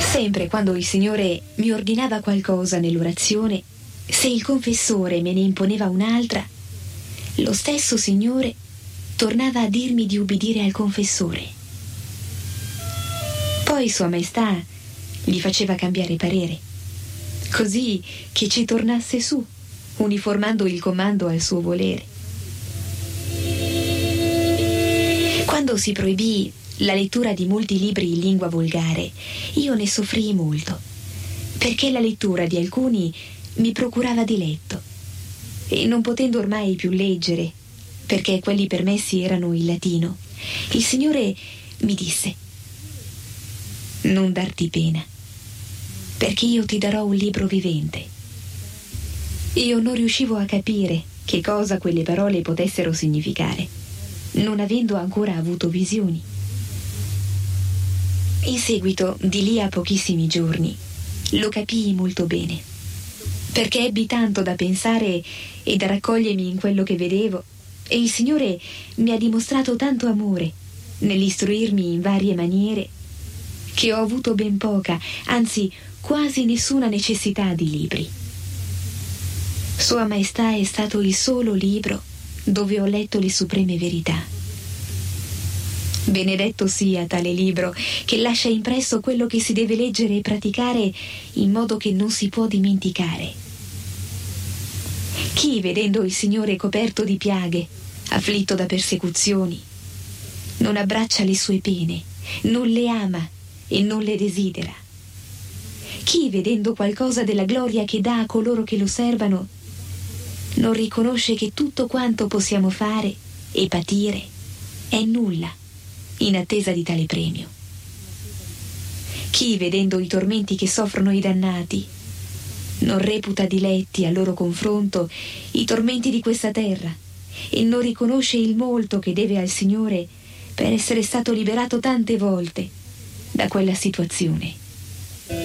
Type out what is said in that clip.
Sempre quando il Signore mi ordinava qualcosa nell'orazione, se il confessore me ne imponeva un'altra, lo stesso Signore tornava a dirmi di ubbidire al confessore. Poi Sua Maestà gli faceva cambiare parere, così che ci tornasse su, uniformando il comando al suo volere. Quando si proibì la lettura di molti libri in lingua volgare, io ne soffrii molto, perché la lettura di alcuni mi procurava diletto, e non potendo ormai più leggere, perché quelli permessi erano in latino, il Signore mi disse: non darti pena, perché io ti darò un libro vivente. Io non riuscivo a capire che cosa quelle parole potessero significare, non avendo ancora avuto visioni. In seguito, di lì a pochissimi giorni, lo capii molto bene, perché ebbi tanto da pensare e da raccogliermi in quello che vedevo, e il Signore mi ha dimostrato tanto amore nell'istruirmi in varie maniere, che ho avuto ben poca, anzi quasi nessuna necessità di libri. Sua Maestà è stato il solo libro dove ho letto le supreme verità. Benedetto sia tale libro che lascia impresso quello che si deve leggere e praticare in modo che non si può dimenticare. Chi, vedendo il Signore coperto di piaghe, afflitto da persecuzioni, non abbraccia le sue pene, non le ama e non le desidera? Chi, vedendo qualcosa della gloria che dà a coloro che lo servano, non riconosce che tutto quanto possiamo fare e patire è nulla in attesa di tale premio? Chi, vedendo i tormenti che soffrono i dannati, non reputa diletti a loro confronto i tormenti di questa terra e non riconosce il molto che deve al Signore per essere stato liberato tante volte da quella situazione?